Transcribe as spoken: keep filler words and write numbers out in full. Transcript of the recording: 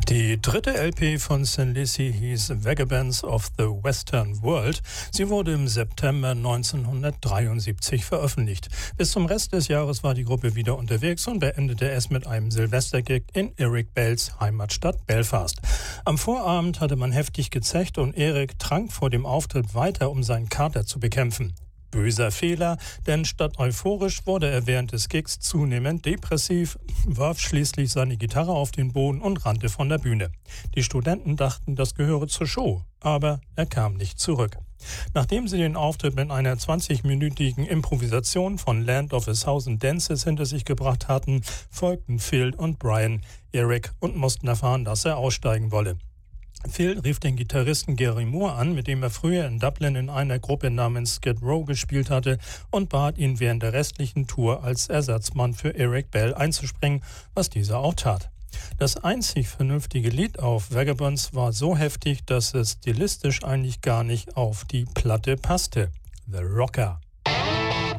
Die dritte L P von Thin Lizzy hieß Vagabonds of the Western World. Sie wurde im September neunzehnhundertdreiundsiebzig veröffentlicht. Bis zum Rest des Jahres war die Gruppe wieder unterwegs und beendete es mit einem Silvestergig in Eric Bells Heimatstadt Belfast. Am Vorabend hatte man heftig gezecht und Eric trank vor dem Auftritt weiter, um seinen Kater zu bekämpfen. Böser Fehler, denn statt euphorisch wurde er während des Gigs zunehmend depressiv, warf schließlich seine Gitarre auf den Boden und rannte von der Bühne. Die Studenten dachten, das gehöre zur Show, aber er kam nicht zurück. Nachdem sie den Auftritt mit einer zwanzigminütigen Improvisation von Land of a Thousand Dances hinter sich gebracht hatten, folgten Phil und Brian Eric und mussten erfahren, dass er aussteigen wolle. Phil rief den Gitarristen Gary Moore an, mit dem er früher in Dublin in einer Gruppe namens Skid Row gespielt hatte, und bat ihn während der restlichen Tour als Ersatzmann für Eric Bell einzuspringen, was dieser auch tat. Das einzig vernünftige Lied auf Vagabonds war so heftig, dass es stilistisch eigentlich gar nicht auf die Platte passte. The Rocker.